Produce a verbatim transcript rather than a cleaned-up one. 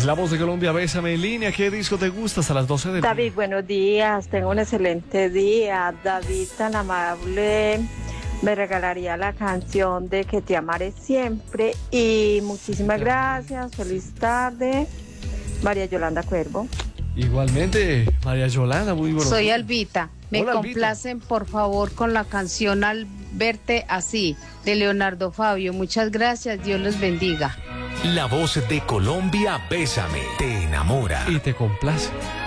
La Voz de Colombia, Bésame en línea. ¿Qué disco te gusta hasta las doce del día? David, buenos días, tengo un excelente día. David, tan amable, me regalaría la canción de Que te amaré siempre. Y muchísimas gracias, feliz tarde. María Yolanda Cuervo. Igualmente, María Yolanda, muy buenos Soy días. Albita. Me Hola, Albita. complacen, por favor, con la canción Al verte así, de Leonardo Fabio. Muchas gracias, Dios los bendiga. La Voz de Colombia, Bésame, te enamora. Y te complace.